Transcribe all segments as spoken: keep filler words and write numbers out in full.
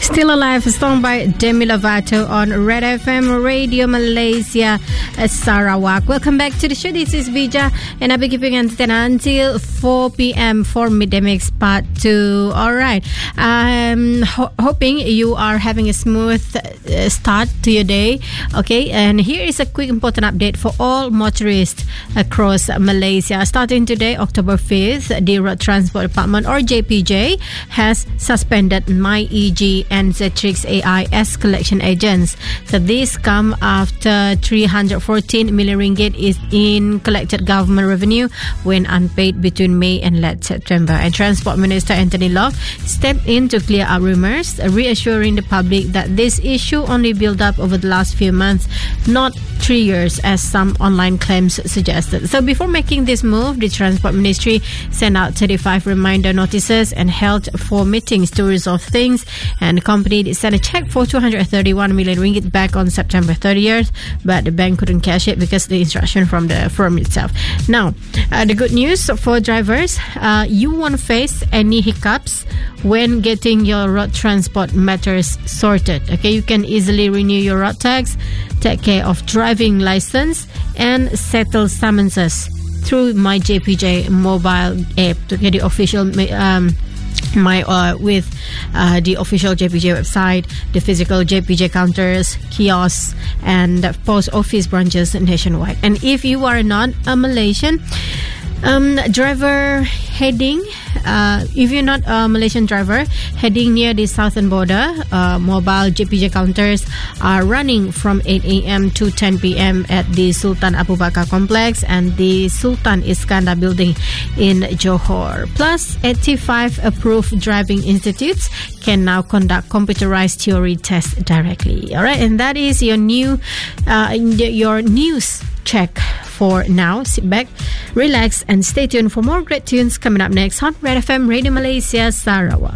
Still Alive, a song by Demi Lovato on Red F M Radio Malaysia, Sarawak. Welcome back to the show. This is Bija, and I'll be keeping antenna until four p.m. for Midday Mix Part two. Alright, I'm ho- hoping you are having a smooth uh, start to your day. Okay, and here is a quick important update for all motorists across Malaysia. Starting today, October fifth, the Road Transport Department, or J P J, has suspended MyEG and Zetrix A I as collection agents. So this come after three hundred fourteen million ringgit is in collected government revenue when unpaid between May and late September. And Transport Minister Anthony Locke stepped in to clear up rumors, reassuring the public that this issue only built up over the last few months, not three years as some online claims suggested. So before making this move, the Transport Ministry sent out thirty-five reminder notices and held four meetings to resolve things. And the company sent a check for two hundred thirty-one million ringgit back on September thirtieth, but the bank couldn't cash it because of the instruction from the firm itself. Now, uh, the good news for drivers, uh, you won't face any hiccups when getting your road transport matters sorted. Okay, you can easily renew your road tax, take care of driving license, and settle summonses through My J P J mobile app to get the official um, my uh, with uh, the official J P J website, the physical J P J counters, kiosks, and post office branches nationwide. And if you are not a Malaysian um, driver heading, uh, if you're not a Malaysian driver heading near the southern border, uh, mobile J P J counters are running from eight a.m. to ten p.m. at the Sultan Abu Bakar complex and the Sultan Iskandar building in Johor. Plus, eighty-five approved driving institutes can now conduct computerized theory tests directly. All right, and that is your new, uh, your news check for now. Sit back, relax, and stay tuned for more great tunes coming up next on Red F M Radio Malaysia, Sarawak.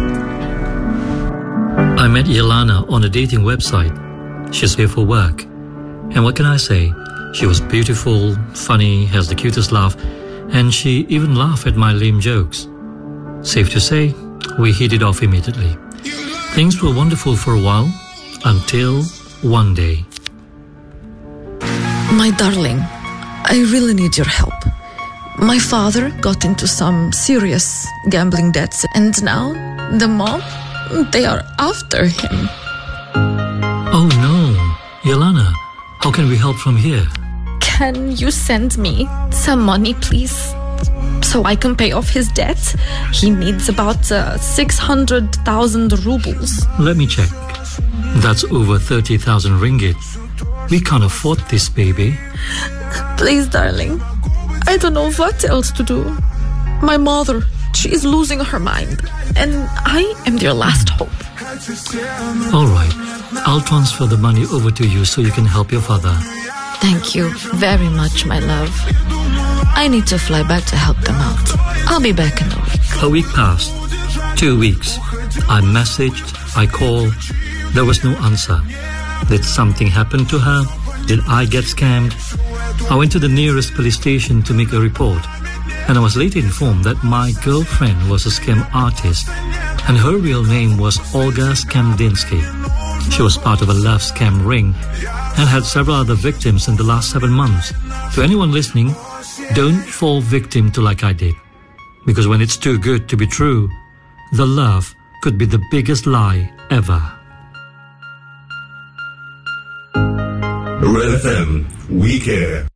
I met Yelana on a dating website. She's here for work. And what can I say? She was beautiful, funny, has the cutest laugh, and she even laughed at my lame jokes. Safe to say, we hit it off immediately. Things were wonderful for a while, until one day. My darling, I really need your help. My father got into some serious gambling debts, and now the mob, they are after him. Oh no, Yelana, how can we help from here? Can you send me some money, please, so I can pay off his debt? He needs about uh, six hundred thousand rubles. Let me check. That's over thirty thousand ringgit. We can't afford this, baby. Please, darling. I don't know what else to do. My mother, she is losing her mind, and I am their last hope. All right. I'll transfer the money over to you so you can help your father. Thank you very much, my love. I need to fly back to help them out. I'll be back in a week. A week passed. Two weeks. I messaged, I called. There was no answer. Did something happen to her? Did I get scammed? I went to the nearest police station to make a report, and I was later informed that my girlfriend was a scam artist, and her real name was Olga Skamdinsky. She was part of a love scam ring and had several other victims in the last seven months. To anyone listening, don't fall victim to like I did, because when it's too good to be true, the love could be the biggest lie ever. Red F M, we care.